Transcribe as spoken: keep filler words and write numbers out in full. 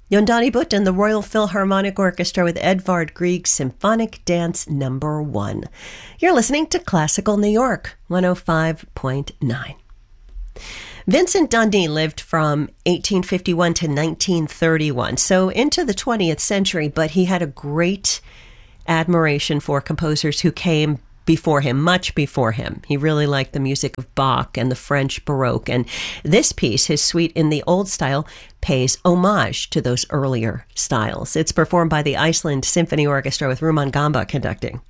Jon Donnybut and the Royal Philharmonic Orchestra with Edvard Grieg's Symphonic Dance Number One. You're listening to Classical New York, one oh five point nine. Vincent Dundee lived from eighteen fifty-one to nineteen thirty-one, so into the twentieth century, but he had a great admiration for composers who came before him, much before him. He really liked the music of Bach and the French Baroque, and this piece, his suite in the old style, pays homage to those earlier styles. It's performed by the Iceland Symphony Orchestra with Ruman Gamba conducting.